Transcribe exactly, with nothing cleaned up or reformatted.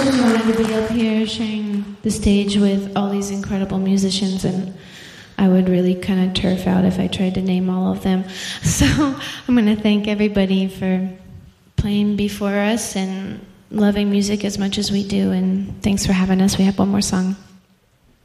just wanted to be up here sharing the stage with all these incredible musicians, and I would really kind of turf out if I tried to name all of them. So I'm going to thank everybody for playing before us and loving music as much as we do, and thanks for having us. We have one more song.